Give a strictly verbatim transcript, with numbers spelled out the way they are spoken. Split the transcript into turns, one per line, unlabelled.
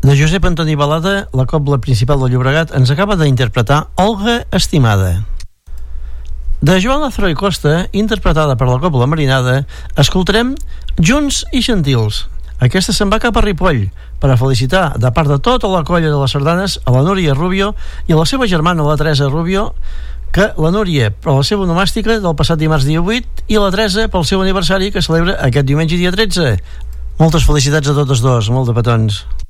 De Josep Antoni Balada, la cobla principal del Llobregat, ens acaba d'interpretar Olga Estimada. De Joan Lázaro i Costa, interpretada per la cobla Marinada, escoltarem Junts i Gentils. Aquesta se'n va cap a Ripoll per a felicitar, de part de tota la colla de les sardanes, a la Núria Rubio i a la seva germana, la Teresa Rubio, que la Núria per la seva onomàstica del passat dimarts dia vuit i la Teresa pel seu aniversari que celebra aquest diumenge dia tretze. Moltes felicitats a totes dos, molt de petons.